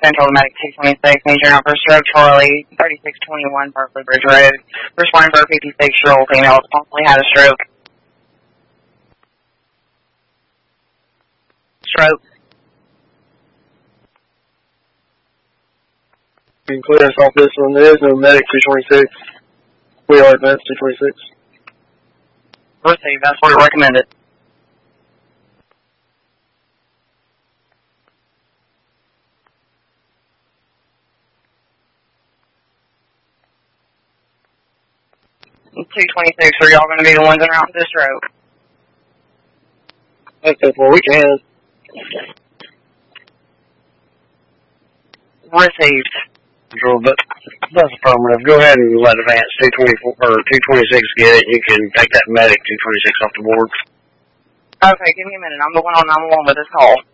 Central Medic 226, major number stroke Charlie, 3621 Berkeley Bridge Road. Responding for a 56-year-old female who possibly had a stroke. Stroke. You can clear us off this one. There is no Medic 226. We are Advanced 226. Receive, that's what we recommended. And 226, are y'all going to be the ones in route this stroke? Okay, well, we can. Received. Control, but that's affirmative. Go ahead and let Advance 224 or 226 get it. You can take that Medic 226 off the board. Okay, give me a minute. I'm the one on 911 with this call.